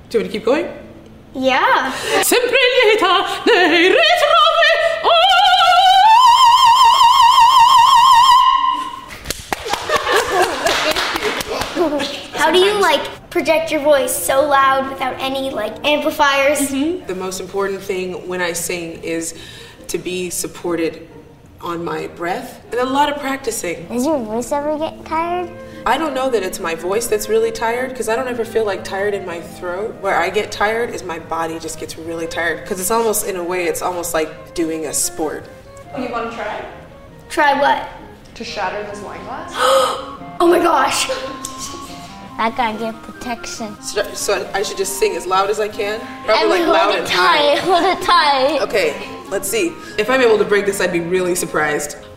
Do you want to keep going? Yeah. Sempre lieta nei ritrovi. How do you like project your voice so loud without any like amplifiers? The most important thing when I sing is to be supported on my breath and a lot of practicing. Does your voice ever get tired? I don't know that it's my voice that's really tired because I don't ever feel like tired in my throat. Where I get tired is my body just gets really tired because it's almost, in a way, it's almost like doing a sport. You want to try? Try what? To shatter this wine glass? Oh my gosh. I gotta get protection. So I should just sing as loud as I can? Probably like loud and high. Hold it tight. Okay, let's see. If I'm able to break this, I'd be really surprised.